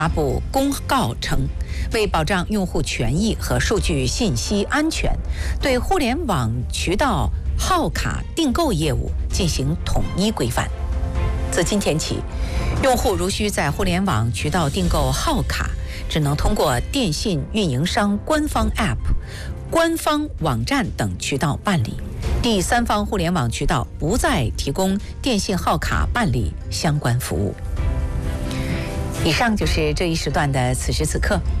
发布公告称，为保障用户权益和数据信息安全，对互联网渠道号卡订购业务进行统一规范。自今天起，用户如需在互联网渠道订购号卡，只能通过电信运营商官方 App、官方网站等渠道办理。第三方互联网渠道不再提供电信号卡办理相关服务。以上就是这一时段的此时此刻。